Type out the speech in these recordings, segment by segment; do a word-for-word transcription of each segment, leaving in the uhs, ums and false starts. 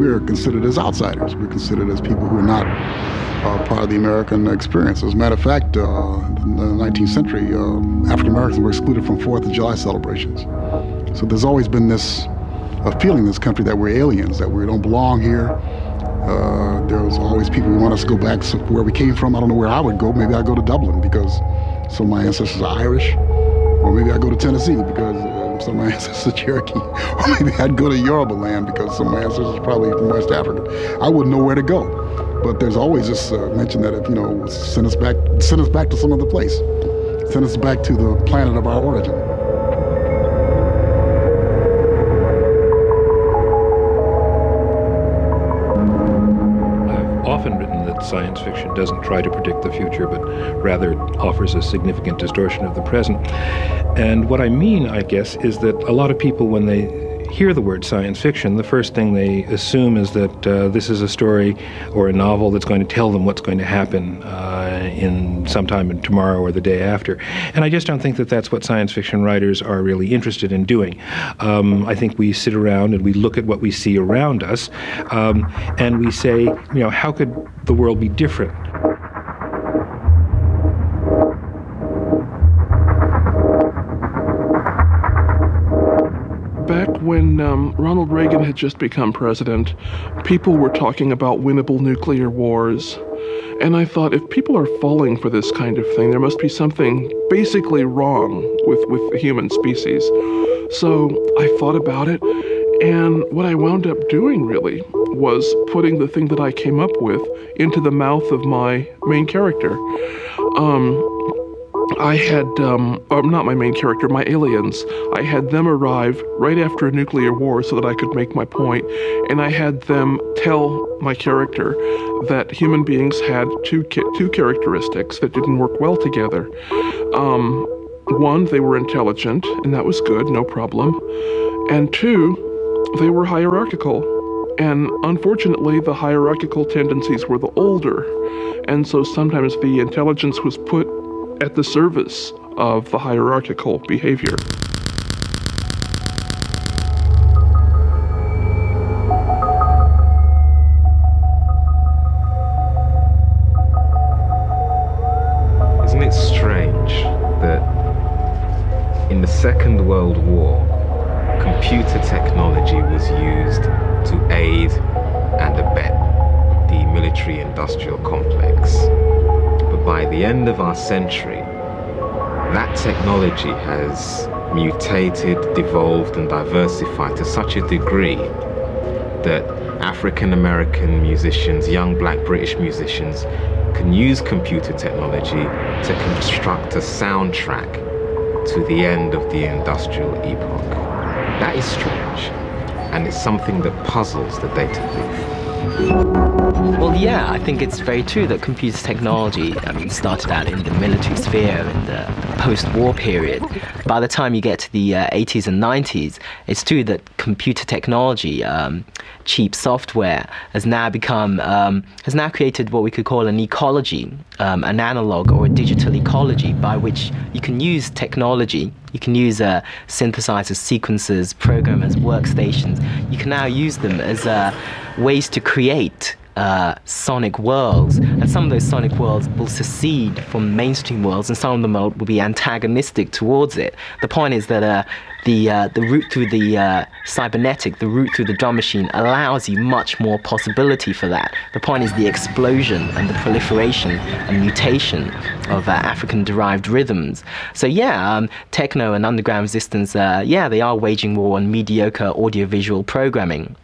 we're considered as outsiders. We're considered as people who are not uh, part of the American experience. As a matter of fact, uh, in the nineteenth century, uh, African Americans were excluded from Fourth of July celebrations. So there's always been this uh, feeling in this country that we're aliens, that we don't belong here. Uh, there's always people who want us to go back to where we came from. I don't know where I would go. Maybe I'd go to Dublin because some of my ancestors are Irish. Or maybe I'd go to Tennessee because uh, some of my ancestors are Cherokee. Or maybe I'd go to Yoruba land because some of my ancestors are probably from West Africa. I wouldn't know where to go. But there's always this uh, mention that if, you know, send us back, send us back to some other place. Send us back to the planet of our origin. Often written that science fiction doesn't try to predict the future, but rather offers a significant distortion of the present. And what I mean, I guess, is that a lot of people, when they hear the word science fiction, the first thing they assume is that uh, this is a story or a novel that's going to tell them what's going to happen uh, in sometime tomorrow or the day after. And I just don't think that that's what science fiction writers are really interested in doing. Um, I think we sit around and we look at what we see around us, um, and we say, you know, how could the world be different? Back when um, Ronald Reagan had just become president, people were talking about winnable nuclear wars. And I thought, if people are falling for this kind of thing, there must be something basically wrong with, with the human species. So I thought about it, and what I wound up doing, really, was putting the thing that I came up with into the mouth of my main character. Um... I had, um, uh, not my main character, my aliens. I had them arrive right after a nuclear war so that I could make my point, and I had them tell my character that human beings had two ca- two characteristics that didn't work well together. Um, one, they were intelligent, and that was good, no problem. And two, they were hierarchical. And unfortunately, the hierarchical tendencies were the older, and so sometimes the intelligence was put at the service of the hierarchical behavior. Isn't it strange that in the Second World War, computer technology was used to aid and abet the military-industrial complex? But by the end of our century, that technology has mutated, devolved, and diversified to such a degree that African American musicians, young black British musicians, can use computer technology to construct a soundtrack to the end of the industrial epoch. That is strange, and it's something that puzzles the data thief. Well, yeah, I think it's very true that computer technology, I mean, started out in the military sphere in the post-war period. By the time you get to the uh, eighties and nineties, it's true that computer technology, um, cheap software, has now become, um, has now created what we could call an ecology, um, an analog or a digital ecology by which you can use technology. You can use uh, synthesizers, sequencers, programmers, workstations. You can now use them as uh, ways to create uh, sonic worlds. And some of those sonic worlds will secede from mainstream worlds, and some of them will, will be antagonistic towards it. The point is that uh, the uh, the route through the uh, cybernetic, the route through the drum machine, allows you much more possibility for that. The point is the explosion and the proliferation and mutation of uh, African-derived rhythms. So yeah, um, techno and underground resistance, uh, yeah, they are waging war on mediocre audiovisual programming.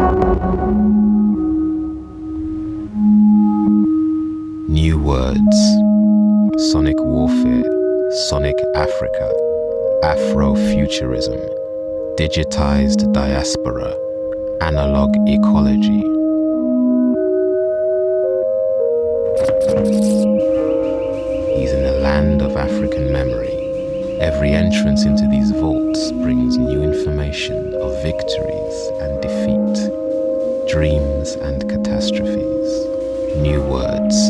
New words. Sonic warfare. Sonic Africa. Afrofuturism. Digitized diaspora. Analog ecology. He's in a land of African memory. Every entrance into these vaults brings new information of victories and defeat, dreams and catastrophes. New words.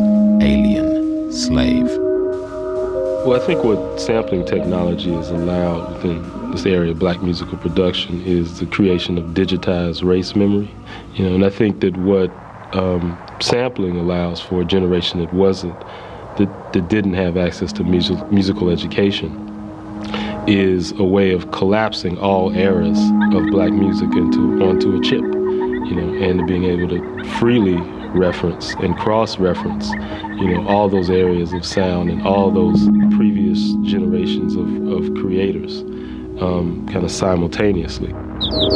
Slave. Well, I think what sampling technology has allowed within this area of black musical production is the creation of digitized race memory. You know, and I think that what um, sampling allows for a generation that wasn't, that, that didn't have access to music, musical education, is a way of collapsing all eras of black music into onto a chip, you know, and being able to freely reference and cross-reference, you know, all those areas of sound and all those previous generations of, of creators um, kind of simultaneously.